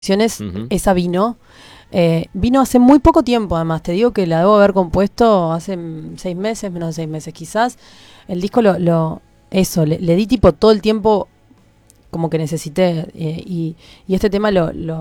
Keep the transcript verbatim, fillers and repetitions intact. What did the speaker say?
Uh-huh. Esa vino. Eh, vino hace muy poco tiempo, además. Te digo que la debo haber compuesto hace seis meses, menos de seis meses quizás. El disco lo... lo eso, le, le di tipo todo el tiempo como que necesité. Eh, y, y este tema lo... lo